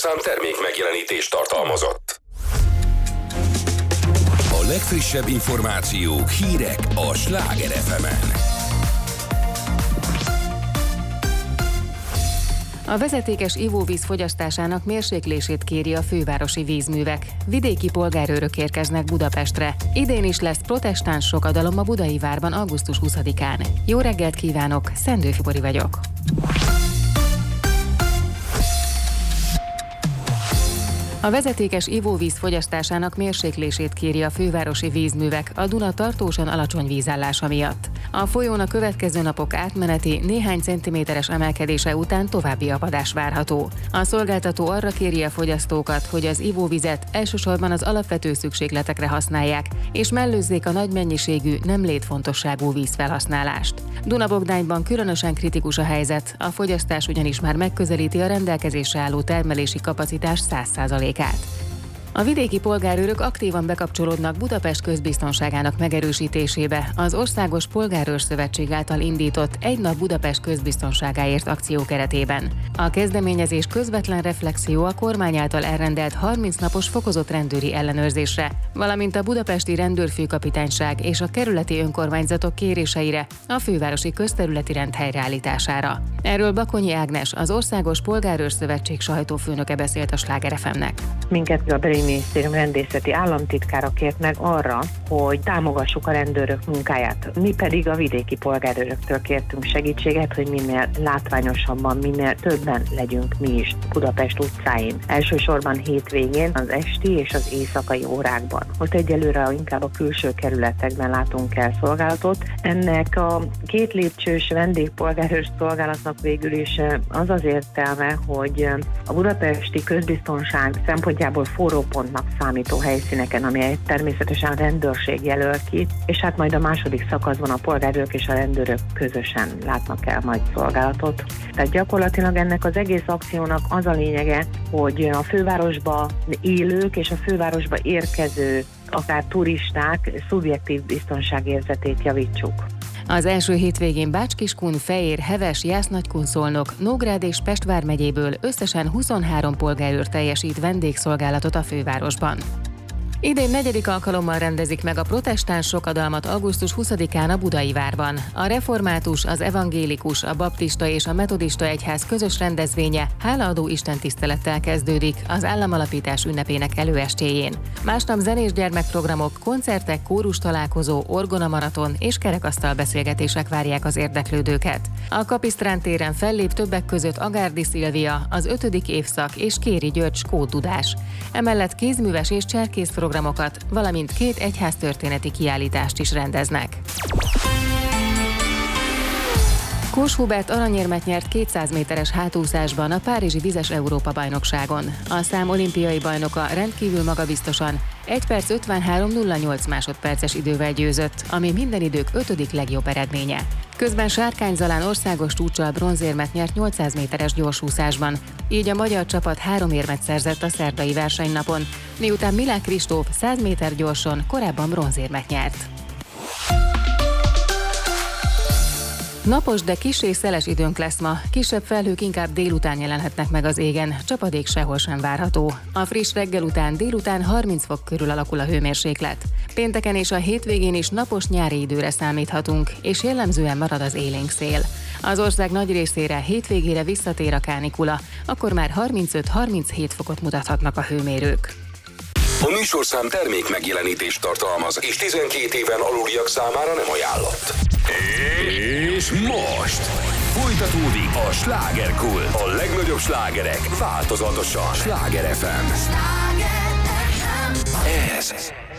műsorszám termék megjelenítést tartalmazott. A legfrissebb információk, hírek a Sláger FM-en. A vezetékes ivóvíz fogyasztásának mérséklését kéri a fővárosi vízművek. Vidéki polgárőrök érkeznek Budapestre. Idén is lesz protestáns sokadalom a Budai Várban augusztus 20-án. Jó reggelt kívánok, Szendőfi Bori vagyok. A vezetékes ivóvíz fogyasztásának mérséklését kéri a fővárosi vízművek a Duna tartósan alacsony vízállása miatt. A folyón a következő napok átmeneti néhány centiméteres emelkedése után további apadás várható. A szolgáltató arra kéri a fogyasztókat, hogy az ivóvizet elsősorban az alapvető szükségletekre használják, és mellőzzék a nagy mennyiségű, nem létfontosságú vízfelhasználást. Dunabogdányban különösen kritikus a helyzet, a fogyasztás ugyanis már megközelíti a rendelkezésre álló termelési kapacitás 100%-át. A vidéki polgárőrök aktívan bekapcsolódnak Budapest közbiztonságának megerősítésébe az Országos Polgárőr Szövetség által indított Egy nap Budapest közbiztonságáért akció keretében. A kezdeményezés közvetlen reflexió a kormány által elrendelt 30 napos fokozott rendőri ellenőrzésre, valamint a budapesti rendőrfőkapitányság és a kerületi önkormányzatok kéréseire, a fővárosi közterületi rend helyreállítására. Erről Bakonyi Ágnes, az Országos Polgárőr Szövetség sajtófőnöke beszélt a Sláger FM-nek. Minket a Belügyminisztérium rendészeti államtitkára kért meg arra, hogy támogassuk a rendőrök munkáját. Mi pedig a vidéki polgárőröktől kértünk segítséget, hogy minél látványosabban, minél többen legyünk mi is Budapest utcáin. Elsősorban hétvégén, az esti és az éjszakai órákban. Most egyelőre inkább a külső kerületekben látunk el szolgálatot. Ennek a 2 lépcsős vendégpolgárőr szolgálatnak végül is az az értelme, hogy a budapesti közbiztonság szempontjából forró pontnak számító helyszíneken, amelyet természetesen a rendőrség jelöl ki, és hát majd a második szakaszban a polgárőrök és a rendőrök közösen látnak el majd szolgálatot. Tehát gyakorlatilag ennek az egész akciónak az a lényege, hogy a fővárosba élők és a fővárosba érkező, akár turisták szubjektív biztonságérzetét javítsuk. Az első hétvégén Bács-Kiskun, Fejér, Heves, Jász-Nagykun-Szolnok, Nógrád és Pest vármegyéből összesen 23 polgárőr teljesít vendégszolgálatot a fővárosban. Idén 4. alkalommal rendezik meg a protestáns sokadalmat augusztus 20-án a Budai Várban. A református, az evangélikus, a baptista és a metodista egyház közös rendezvénye hálaadó istentisztelettel kezdődik az államalapítás ünnepének előestéjén. Másnap zenés gyermekprogramok, koncertek, kórus találkozó, orgonamaraton és kerekasztal beszélgetések várják az érdeklődőket. A Kapisztrán téren fellép többek között Agárdi Szilvia, az 5. évszak és Kéri György skótdudás. Emellett kézműves és cserkész programokat, valamint 2 egyháztörténeti kiállítást is rendeznek. Kós Hubert aranyérmet nyert 200 méteres hátúszásban a Párizsi Vizes Európa-bajnokságon. A szám olimpiai bajnoka rendkívül magabiztosan 1 perc 53.08 másodperces idővel győzött, ami minden idők 5. legjobb eredménye. Közben Sárkány Zalán országos csúccsal bronzérmet nyert 800 méteres gyorsúszásban, így a magyar csapat 3 érmet szerzett a szerdai versenynapon, miután Milák Kristóf 100 méter gyorson korábban bronzérmet nyert. Napos, de kissé szeles időnk lesz ma. Kisebb felhők inkább délután jelenhetnek meg az égen, csapadék sehol sem várható. A friss reggel után délután 30 fok körül alakul a hőmérséklet. Pénteken és a hétvégén is napos nyári időre számíthatunk, és jellemzően marad az élénk szél. Az ország nagy részére hétvégére visszatér a kánikula, akkor már 35-37 fokot mutathatnak a hőmérők. A műsorszám termék megjelenítést tartalmaz, és 12 éven aluliak számára nem ajánlott. És most folytatódik a Slágerkult. A legnagyobb slágerek változatosan. Sláger FM. Ez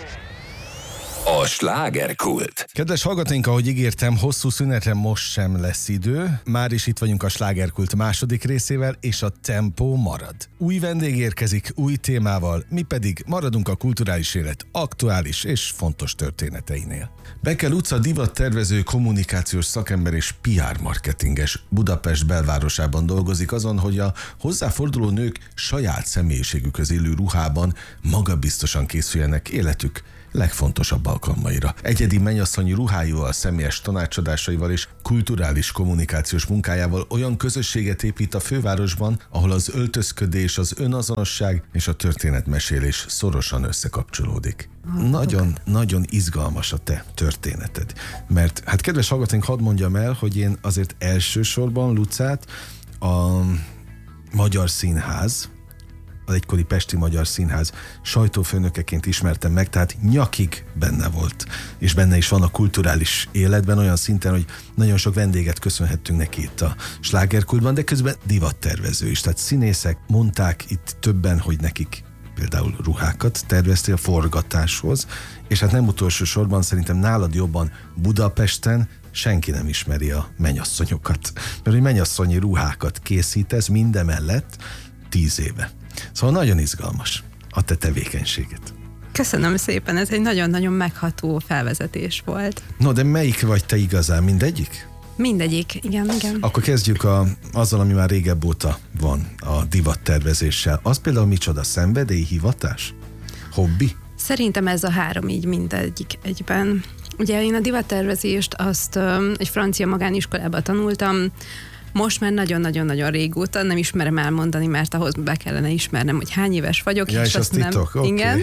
a Slágerkult. Kedves hallgatóink, ahogy ígértem, hosszú szünetre most sem lesz idő. Már is itt vagyunk a Slágerkult második részével, és a tempó marad. Új vendég érkezik, új témával, mi pedig maradunk a kulturális élet aktuális és fontos történeteinél. Bekkel utca divattervező, kommunikációs szakember és PR marketinges Budapest belvárosában dolgozik azon, hogy a hozzáforduló nők saját személyiségükhöz illő ruhában magabiztosan készüljenek életük legfontosabb alkalmaira. Egyedi mennyasszonyi ruháival, személyes tanácsadásaival és kulturális kommunikációs munkájával olyan közösséget épít a fővárosban, ahol az öltözködés, az önazonosság és a történetmesélés szorosan összekapcsolódik. Nagyon izgalmas a te történeted. Mert hát kedves hallgatóink, hadd mondjam el, hogy én azért elsősorban Lucát a Magyar Színház, az egykori Pesti Magyar Színház sajtófőnökeként ismertem meg, tehát nyakig benne volt, és benne is van a kulturális életben olyan szinten, hogy nagyon sok vendéget köszönhettünk neki itt a Slágerkultban, de közben divattervező is, tehát színészek mondták itt többen, hogy nekik például ruhákat terveztél forgatáshoz, és hát nem utolsó sorban szerintem nálad jobban Budapesten senki nem ismeri a mennyasszonyokat, mert hogy mennyasszonyi ruhákat készítesz mindemellett 10 éve. Szóval nagyon izgalmas a te tevékenységed. Köszönöm szépen, ez egy nagyon-nagyon megható felvezetés volt. No, de melyik vagy te igazán? Mindegyik? Mindegyik, igen. Akkor kezdjük azzal, ami már régebb óta van, a divattervezéssel. Az például micsoda? Szenvedély, hivatás? Hobbi? Szerintem ez a 3 így mindegyik egyben. Ugye én a divattervezést azt egy francia magániskolában tanultam, most már nagyon-nagyon-nagyon régóta, nem ismerem elmondani, mert ahhoz be kellene ismernem, hogy hány éves vagyok. Ja, és azt titok, nem. Okay. Igen.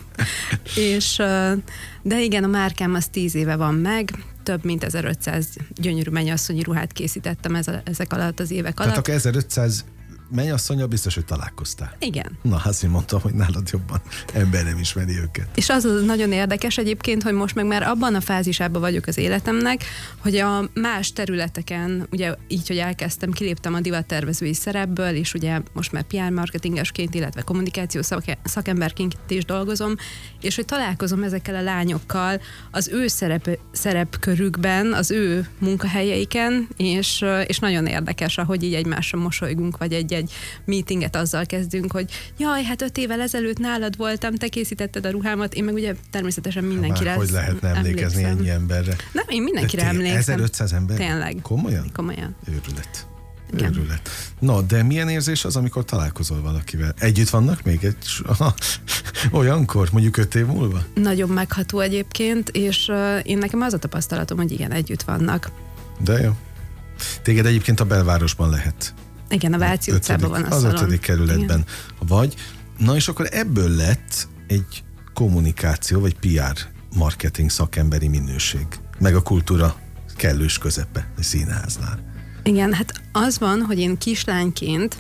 De igen, a márkám az 10 éve van meg, több mint 1500 gyönyörű mennyasszonyi ruhát készítettem ezek alatt az évek alatt. Tehát akkor 1500 mennyasszonnyal biztos, hogy találkoztál. Igen. Na, azt én mondtam, hogy nálad jobban ember nem ismeri őket. És az nagyon érdekes egyébként, hogy most meg már abban a fázisában vagyok az életemnek, hogy a más területeken, ugye így, hogy elkezdtem, kiléptem a divattervezői szerepből, és ugye most már PR marketingesként, illetve kommunikációs szakemberként is dolgozom, és hogy találkozom ezekkel a lányokkal az ő szerepkörükben, az ő munkahelyeiken, és nagyon érdekes, ahogy így egymásra mosolygunk, vagy egy meetinget azzal kezdünk, hogy jaj, hát 5 évvel ezelőtt nálad voltam, te készítetted a ruhámat, én meg ugye természetesen mindenkire hogy lehetne emlékezni ennyi emberre? Nem, én mindenkire emlékszem. 1500 ember? Tényleg. Komolyan? Komolyan. Őrület. Őrület. No, de milyen érzés az, amikor találkozol valakivel? Együtt vannak még olyankor, mondjuk 5 év múlva? Nagyon megható egyébként, és én nekem az a tapasztalatom, hogy igen, együtt vannak. De jó. Téged egyébként a belvárosban lehet. Igen, a Váci utcában van a szalon. Az 5. kerületben vagy. Na és akkor ebből lett egy kommunikáció, vagy PR marketing szakemberi minőség. Meg a kultúra kellős közepe a színháznál. Igen, hát az van, hogy én kislányként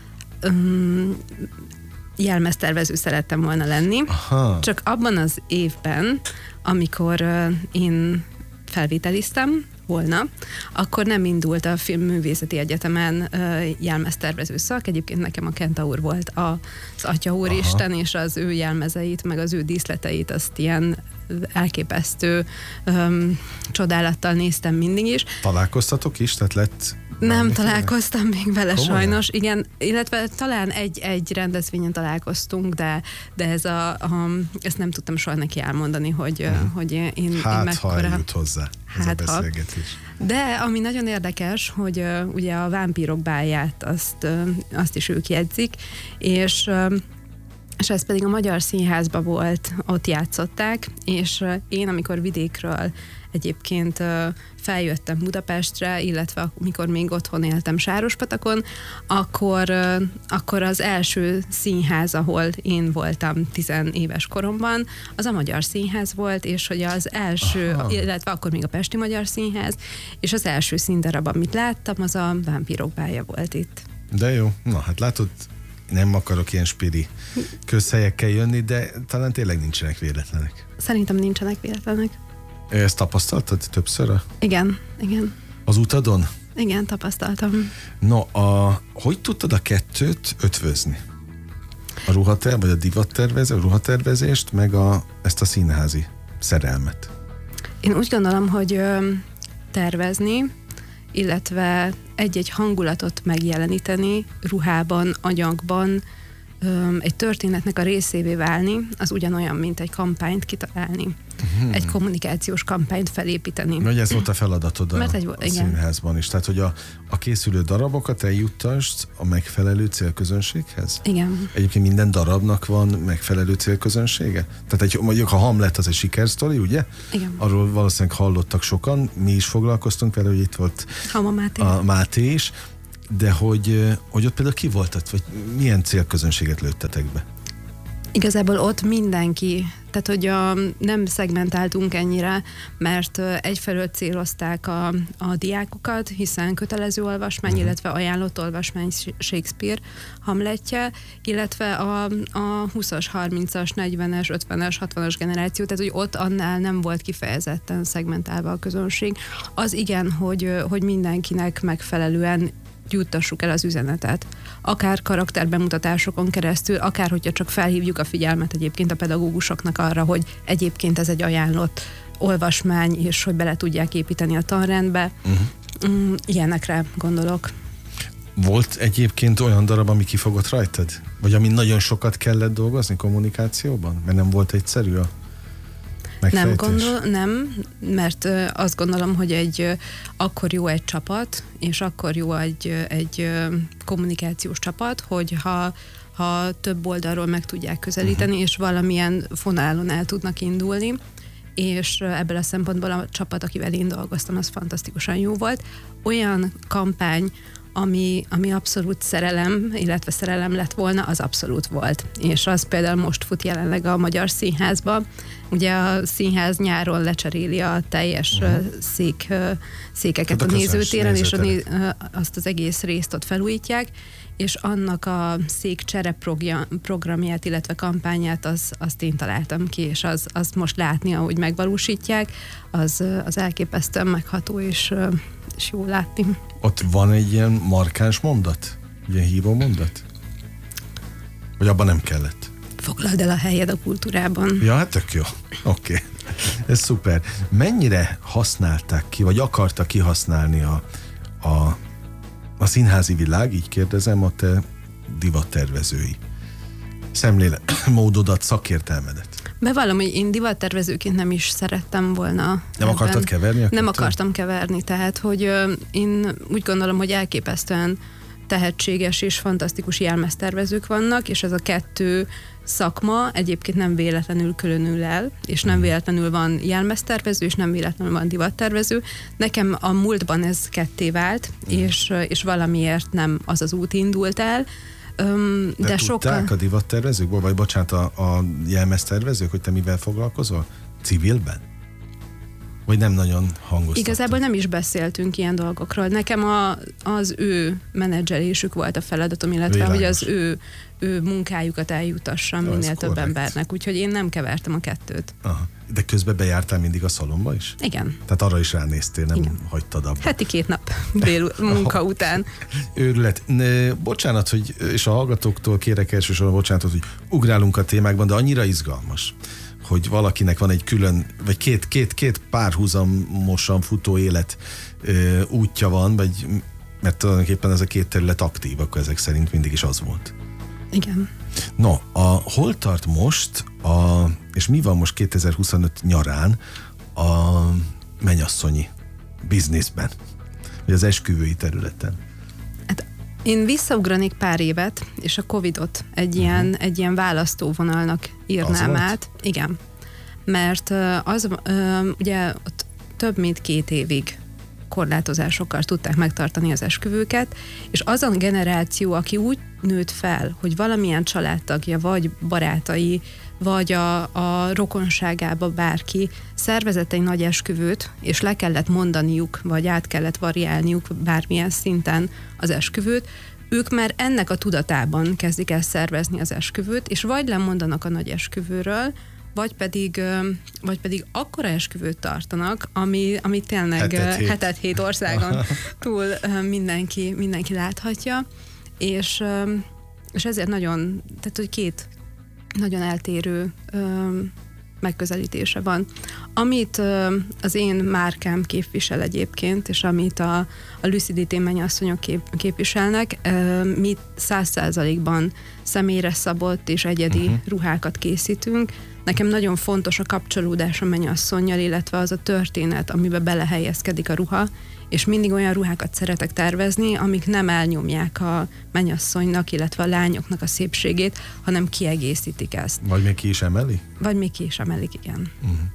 jelmeztervező szerettem volna lenni. Aha. Csak abban az évben, amikor én felvételiztem volna, akkor nem indult a Filmművészeti Egyetemen jelmeztervező szak. Egyébként nekem a Kentaur volt az Atya Úristen, és az ő jelmezeit, meg az ő díszleteit, azt ilyen elképesztő csodálattal néztem mindig is. Találkoztatok is? Tehát lett... Nem találkoztam még vele sajnos, igen, illetve talán egy rendezvényen találkoztunk, de ez ezt nem tudtam soha neki elmondani, hogy én mekkora... ha eljut hozzá ez a beszélgetés. De ami nagyon érdekes, hogy ugye a Vámpírok bálját azt is ők jegyzik, és ez pedig a Magyar Színházban volt, ott játszották, és én, amikor vidékről egyébként feljöttem Budapestre, illetve amikor még otthon éltem Sárospatakon, akkor az első színház, ahol én voltam 10 éves koromban, az a Magyar Színház volt, és hogy az első, illetve akkor még a Pesti Magyar Színház, és az első színdarab, amit láttam, az a Vámpírok bálja volt itt. De jó, na hát látod, nem akarok ilyen spiri közhelyekkel jönni, de talán tényleg nincsenek véletlenek. Szerintem nincsenek véletlenek. Ezt tapasztaltad többször? Igen. Az utadon? Igen, tapasztaltam. No, hogy tudtad a kettőt ötvözni? A vagy a divattervező, a ruhatervezést, meg ezt a színházi szerelmet? Én úgy gondolom, hogy tervezni, illetve egy-egy hangulatot megjeleníteni ruhában, anyagban, egy történetnek a részévé válni, az ugyanolyan, mint egy kampányt kitalálni. Egy kommunikációs kampányt felépíteni. Hogy ez volt a feladatod a igen. színházban is. Tehát, hogy a készülő darabokat eljuttasd a megfelelő célközönséghez? Igen. Egyébként minden darabnak van megfelelő célközönsége? Tehát mondjuk a Hamlet az egy sikersztori, ugye? Igen. Arról valószínűleg hallottak sokan, mi is foglalkoztunk vele, hogy itt volt a Máté is, de hogy ott például ki volt, vagy milyen célközönséget lőttetek be? Igazából ott mindenki, tehát hogy nem szegmentáltunk ennyire, mert egyfelől célozták a diákokat, hiszen kötelező olvasmány, illetve ajánlott olvasmány Shakespeare Hamletje, illetve a 20-as, 30-as, 40-es, 50-es, 60-as generáció, tehát hogy ott annál nem volt kifejezetten szegmentálva a közönség. Az igen, hogy mindenkinek megfelelően juttassuk el az üzenetet. Akár karakterbemutatásokon keresztül, akár hogyha csak felhívjuk a figyelmet egyébként a pedagógusoknak arra, hogy egyébként ez egy ajánlott olvasmány, és hogy bele tudják építeni a tanrendbe. Ilyenekre gondolok. Volt egyébként olyan darab, ami kifogott rajtad? Vagy ami nagyon sokat kellett dolgozni kommunikációban? Mert nem volt egyszerű a megfejtés? Nem, mert azt gondolom, hogy akkor jó egy csapat, és akkor jó egy kommunikációs csapat, hogy ha több oldalról meg tudják közelíteni, és valamilyen fonálon el tudnak indulni, és ebből a szempontból a csapat, akivel én dolgoztam, az fantasztikusan jó volt. Olyan kampány, ami abszolút szerelem, illetve szerelem lett volna, az abszolút volt. És az például most fut jelenleg a Magyar Színházba. Ugye a színház nyáron lecseréli a teljes székeket a nézőtéren, és azt az egész részt ott felújítják, és annak a székcsere programját, illetve kampányát azt én találtam ki, és azt most látni, ahogy megvalósítják, az elképesztően megható, és jó látni. Ott van egy ilyen markáns mondat? Ilyen hívó mondat? Vagy abban nem kellett? Foglald el a helyed a kultúrában. Ja, hát tök jó. Oké. Ez szuper. Mennyire használták ki, vagy akarta kihasználni a színházi világ, így kérdezem, a te divattervezői szemléletmódodat, szakértelmedet? Bevallom, hogy én divattervezőként nem is szerettem volna. Nem akartad keverni? Nem akartam keverni, tehát, hogy én úgy gondolom, hogy elképesztően tehetséges és fantasztikus jelmeztervezők vannak, és ez a kettő szakma egyébként nem véletlenül különül el, és nem véletlenül van jelmeztervező, és nem véletlenül van divattervező. Nekem a múltban ez ketté vált, és valamiért nem az az út indult el. De tudták a divattervezők, vagy bocsánat, a jelmeztervezők, hogy te mivel foglalkozol? Civilben? Vagy nem nagyon hangoztattak? Igazából nem is beszéltünk ilyen dolgokról. Nekem az ő menedzselésük volt a feladatom, illetve világos, hogy az ő munkájukat eljutassam minél több embernek. Úgyhogy én nem kevertem a kettőt. Aha. De közben bejártál mindig a szalomba is? Igen. Tehát arra is ránéztél, nem hagytad abba. Heti 2 nap munka után. Őrület. Bocsánat, hogy, és a hallgatóktól kérek elsősorban bocsánatot, hogy ugrálunk a témákban, de annyira izgalmas, hogy valakinek van egy külön, vagy két párhuzamosan futó élet útja van, vagy, mert tulajdonképpen ez a két terület aktív, akkor ezek szerint mindig is az volt. Igen. No, hol tart most, és mi van most 2025 nyarán a mennyasszonyi bizniszben, vagy az esküvői területen? Hát én visszaugranék pár évet, és a Covidot egy ilyen választóvonalnak írnám át. Igen. Mert ugye ott több mint 2 évig korlátozásokkal tudták megtartani az esküvőket, és az a generáció, aki úgy nőtt fel, hogy valamilyen családtagja, vagy barátai, vagy a rokonságába bárki szervezett egy nagy esküvőt, és le kellett mondaniuk, vagy át kellett variálniuk bármilyen szinten az esküvőt, ők már ennek a tudatában kezdik el szervezni az esküvőt, és vagy lemondanak a nagy esküvőről, vagy pedig akkora esküvőt tartanak, ami tényleg hetet hét országon túl mindenki láthatja, és ezért tehát hogy 2 nagyon eltérő megközelítése van. Amit az én márkám képvisel egyébként, és amit a Lucidity mennyasszonyok képviselnek, mi 100%-ban személyre szabott és egyedi ruhákat készítünk. Nekem nagyon fontos a kapcsolódás a mennyasszonnyal, illetve az a történet, amiben belehelyezkedik a ruha, és mindig olyan ruhákat szeretek tervezni, amik nem elnyomják a mennyasszonynak, illetve a lányoknak a szépségét, hanem kiegészítik ezt. Vagy még ki is emeli? Vagy még ki is emelik, igen.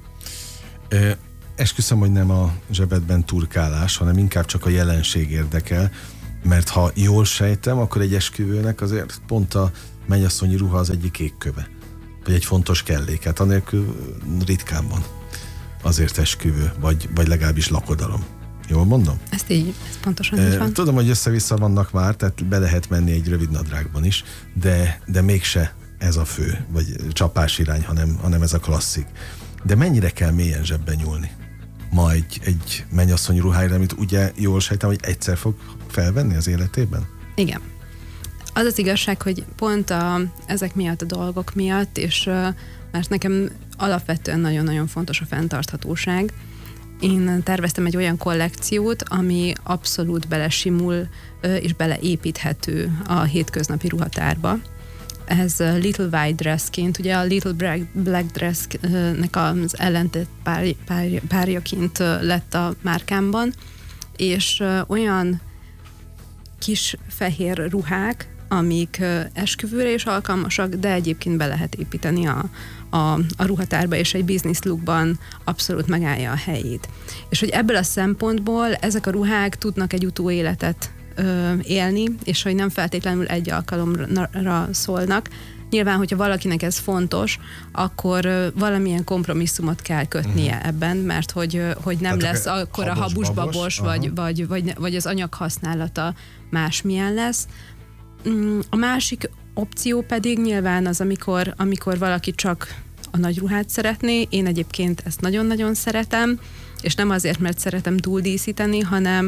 Esküszöm, hogy nem a zsebedben turkálás, hanem inkább csak a jelenség érdekel, mert ha jól sejtem, akkor egy esküvőnek azért pont a mennyasszonyi ruha az egyik égköve, vagy egy fontos kellék. Hát anélkül ritkán van azért esküvő, vagy legalábbis lakodalom. Jól mondom? Ez pontosan így van. Tudom, hogy össze-vissza vannak már, tehát be lehet menni egy rövid nadrágban is, de mégse ez a fő, vagy csapás irány, hanem ez a klasszik. De mennyire kell mélyen zsebben nyúlni? Ma egy mennyasszony ruháira, amit ugye jól sejtem, hogy egyszer fog felvenni az életében? Igen. Az az igazság, hogy pont ezek miatt a dolgok miatt, és mert nekem alapvetően nagyon-nagyon fontos a fenntarthatóság. Én terveztem egy olyan kollekciót, ami abszolút belesimul és beleépíthető a hétköznapi ruhatárba. Ez Little White Dressként, ugye a Little Black Dressnek az ellentét párjaként lett a márkámban, és olyan kis fehér ruhák, amik esküvőre is alkalmasak, de egyébként be lehet építeni a ruhatárba, és egy business lookban abszolút megállja a helyét. És hogy ebből a szempontból ezek a ruhák tudnak egy utóéletet élni, és hogy nem feltétlenül egy alkalomra szólnak. Nyilván, hogyha valakinek ez fontos, akkor valamilyen kompromisszumot kell kötnie ebben, mert hogy nem lesz akkor a habus-babos, vagy az anyag használata másmilyen lesz. A másik opció pedig nyilván az, amikor valaki csak a nagy ruhát szeretné. Én egyébként ezt nagyon-nagyon szeretem, és nem azért, mert szeretem túldíszíteni,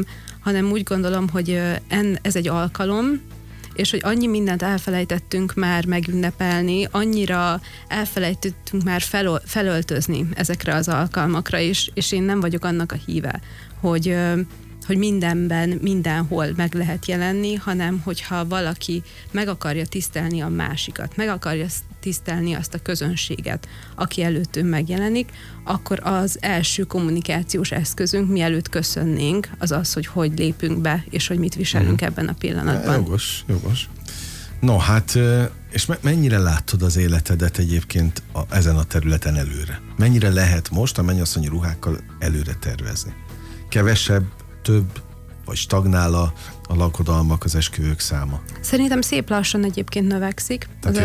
hanem úgy gondolom, hogy ez egy alkalom, és hogy annyi mindent elfelejtettünk már megünnepelni, annyira elfelejtettünk már felöltözni ezekre az alkalmakra is, és én nem vagyok annak a híve, hogy mindenben, mindenhol meg lehet jelenni, hanem hogyha valaki meg akarja tisztelni a másikat, meg akarja tisztelni azt a közönséget, aki előtt ő megjelenik, akkor az első kommunikációs eszközünk, mielőtt köszönnénk, az az, hogy lépünk be, és hogy mit viselünk ebben a pillanatban. Jogos. No, hát, és mennyire látod az életedet egyébként ezen a területen előre? Mennyire lehet most a mennyasszonyi ruhákkal előre tervezni? Kevesebb, több, vagy stagnál a lakodalmak, az esküvők száma? Szerintem szép lassan egyébként növekszik.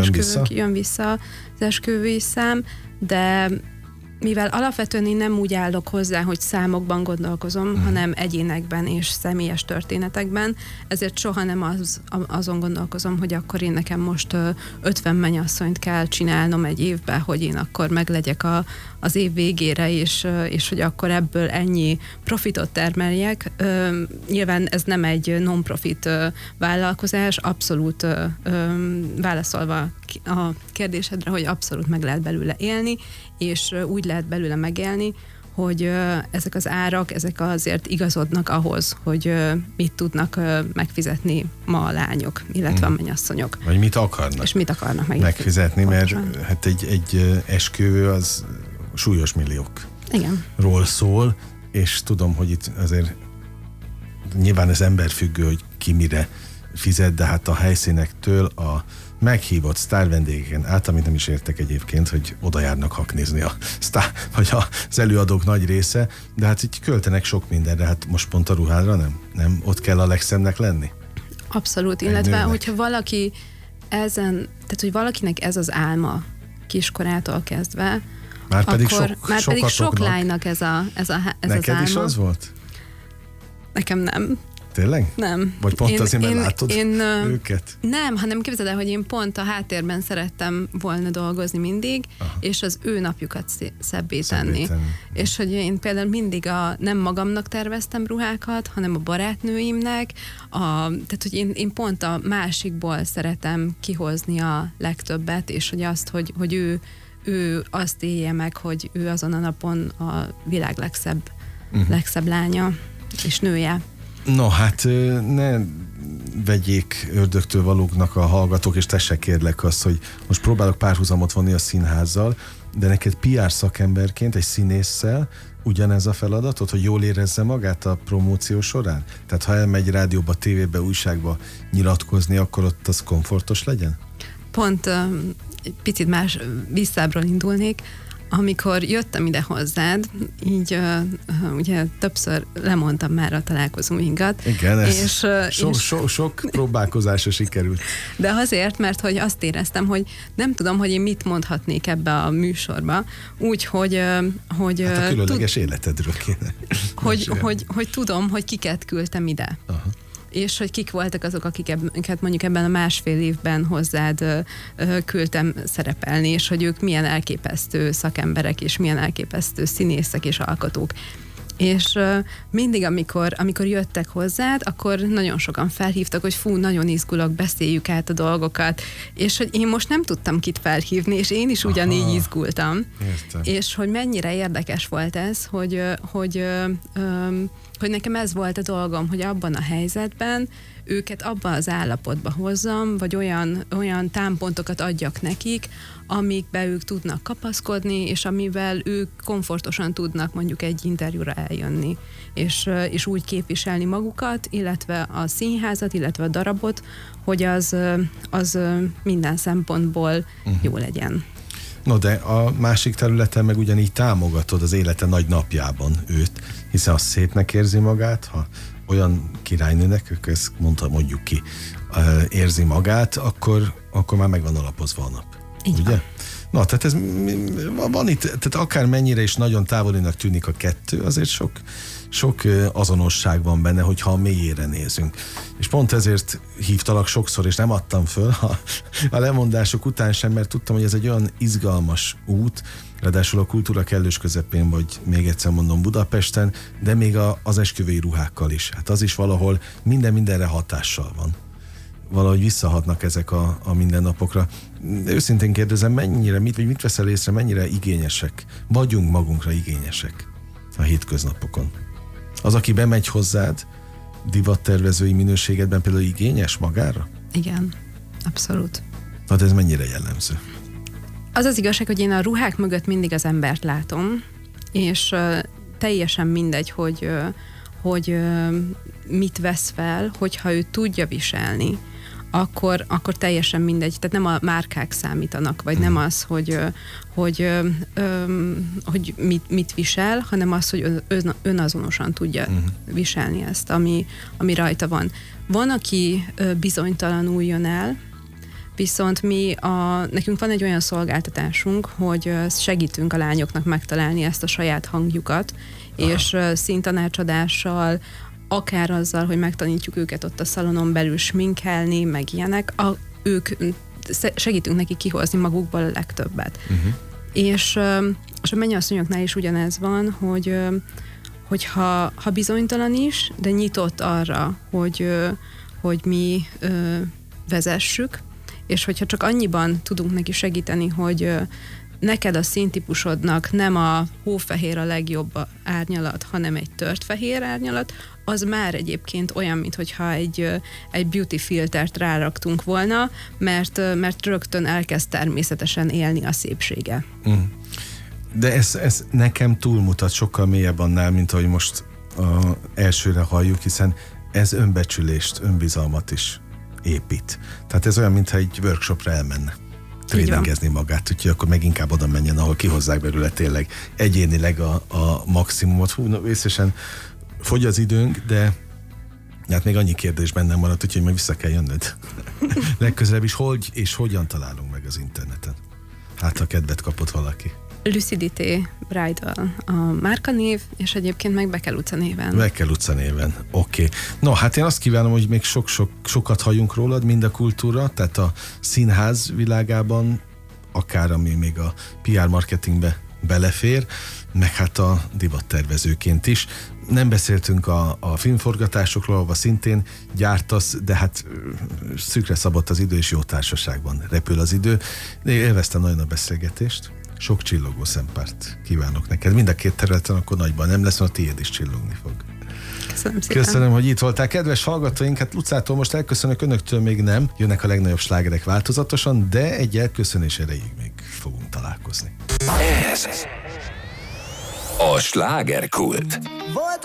Jön vissza az esküvői szám, de mivel alapvetően én nem úgy állok hozzá, hogy számokban gondolkozom, hanem egyénekben és személyes történetekben, ezért soha nem azon gondolkozom, hogy akkor én nekem most 50 mennyasszonyt kell csinálnom egy évben, hogy én akkor meglegyek az év végére, és hogy akkor ebből ennyi profitot termeljek. Nyilván ez nem egy non-profit vállalkozás, abszolút válaszolva a kérdésedre, hogy abszolút meg lehet belőle élni, és úgy lehet belőle megélni, hogy ezek az árak, ezek azért igazodnak ahhoz, hogy mit tudnak megfizetni ma a lányok, illetve a mennyasszonyok. Vagy mit akarnak. És mit akarnak megfizetni, mert hát egy esküvő az súlyos milliókról szól, és tudom, hogy itt azért nyilván ez emberfüggő, hogy ki mire fizet, de hát a helyszínektől a meghívott sztárvendégeken át, amit nem is értek egyébként, hogy oda járnak haknizni vagy az előadók nagy része, de hát így költenek sok mindenre, hát most pont a ruhádra nem? Ott kell a legszebbnek lenni? Abszolút, illetve hogyha valaki tehát hogy valakinek ez az álma kiskorától kezdve, már pedig sok lánynak ez az álma. Neked is az volt? Nekem nem. Tényleg? Nem. Vagy pont azért, mert látod őket? Nem, hanem képzeld el, hogy én pont a háttérben szerettem volna dolgozni mindig, és az ő napjukat szebbé tenni. És hogy én például mindig nem magamnak terveztem ruhákat, hanem a barátnőimnek, tehát hogy én pont a másikból szeretem kihozni a legtöbbet, és hogy azt, hogy ő ő azt élje meg, hogy ő azon a napon a világ legszebb lánya és nője. No, hát ne vegyék ördögtől valóknak a hallgatók, és tessék kérlek azt, hogy most próbálok párhuzamot vonni a színházzal, de neked PR szakemberként, egy színésszel ugyanez a feladatod, hogy jól érezze magát a promóció során? Tehát ha elmegy rádióba, tévébe, újságba nyilatkozni, akkor ott az komfortos legyen? Pont egy picit más visszábbról indulnék. Amikor jöttem ide hozzád, így ugye többször lemondtam már a találkozóinkat. Igen, ez sok próbálkozásra sikerült. De azért, mert hogy azt éreztem, hogy nem tudom, hogy én mit mondhatnék ebbe a műsorba, úgy, hogy hát a különleges életedről kéne. Hogy tudom, hogy kiket küldtem ide. Aha. És hogy kik voltak azok, akiket mondjuk ebben a másfél évben hozzád küldtem szerepelni, és hogy ők milyen elképesztő szakemberek, és milyen elképesztő színészek és alkotók. És mindig, amikor jöttek hozzád, akkor nagyon sokan felhívtak, hogy fú, nagyon izgulok, beszéljük át a dolgokat, és hogy én most nem tudtam kit felhívni, és én is ugyanígy izgultam. Értem. És hogy mennyire érdekes volt ez, hogy nekem ez volt a dolgom, hogy abban a helyzetben őket abban az állapotba hozzam, vagy olyan támpontokat adjak nekik, amikbe ők tudnak kapaszkodni, és amivel ők komfortosan tudnak mondjuk egy interjúra eljönni, és úgy képviselni magukat, illetve a színházat, illetve a darabot, hogy az minden szempontból jó legyen. No, de a másik területen meg ugyanígy támogatod az élete nagy napjában őt, hiszen az szépnek érzi magát, ha olyan királynőnek, ezt mondjuk ki, érzi magát, akkor már meg van alapozva a nap. Így ugye? Van. Na, tehát ez van itt, tehát akár mennyire is nagyon távolinak tűnik a kettő, azért sok azonosság van benne, hogyha a mélyére nézünk. És pont ezért hívtalak sokszor, és nem adtam föl a lemondások után sem, mert tudtam, hogy ez egy olyan izgalmas út, ráadásul a kultúra kellős közepén, vagy még egyszer mondom Budapesten, de még az esküvői ruhákkal is. Hát az is valahol mindenre hatással van. Valahogy visszahatnak ezek a mindennapokra. Őszintén kérdezem, mit veszel észre, mennyire igényesek, vagyunk magunkra igényesek a hétköznapokon? Az, aki bemegy hozzád, divattervezői minőségedben például igényes magára? Igen, abszolút. Na, de ez mennyire jellemző? Az az igazság, hogy én a ruhák mögött mindig az embert látom, és teljesen mindegy, hogy mit vesz fel, hogyha ő tudja viselni, akkor teljesen mindegy. Tehát nem a márkák számítanak, vagy nem az, hogy mit visel, hanem az, hogy önazonosan tudja viselni ezt, ami rajta van. Van, aki bizonytalanul jön el, viszont nekünk van egy olyan szolgáltatásunk, hogy segítünk a lányoknak megtalálni ezt a saját hangjukat, és színtanácsadással, akár azzal, hogy megtanítjuk őket ott a szalonon belül sminkelni, meg ilyenek, ők segítünk neki kihozni magukból a legtöbbet. És a mennyasszonyoknál is ugyanez van, hogy ha bizonytalan is, de nyitott arra, hogy mi vezessük, és hogyha csak annyiban tudunk neki segíteni, hogy neked a színtípusodnak nem a hófehér a legjobb árnyalat, hanem egy tört fehér árnyalat, az már egyébként olyan, mintha egy beauty filtert ráraktunk volna, mert rögtön elkezd természetesen élni a szépsége. De ez nekem túlmutat sokkal mélyebb annál, mint ahogy most elsőre halljuk, hiszen ez önbecsülést, önbizalmat is épít. Tehát ez olyan, mintha egy workshopra elmenne tréningezni magát, úgyhogy akkor meg inkább oda menjen, ahol kihozzák belőle tényleg egyénileg a maximumot. Vészesen fogy az időnk, de hát még annyi kérdés bennem maradt, úgyhogy majd vissza kell jönnöd. Legközelebb is hogy és hogyan találunk meg az interneten? Hát, ha kedvet kapott valaki. Lucidity Bridal a márkanév, és egyébként meg Bekkel utca néven. Bekkel utca néven, oké. No, hát én azt kívánom, hogy még sokat halljunk rólad, mind a kultúra, tehát a színház világában, akár ami még a PR marketingbe belefér, meg hát a divattervezőként is. Nem beszéltünk a filmforgatásokról, ahol szintén gyártasz, de hát szűkre szabott az idő, és jó társaságban repül az idő. Élveztem nagyon a beszélgetést. Sok csillogó szempárt kívánok neked. Mind a két területen akkor nagyban nem lesz, mert a tiéd is csillogni fog. Köszönöm szépen. Köszönöm, hogy itt voltál. Kedves hallgatóink, hát Lucától most elköszönök, önöktől még nem. Jönnek a legnagyobb slágerek változatosan, de egy elköszönés erejéig még fogunk találkozni. Ez a Slágerkult.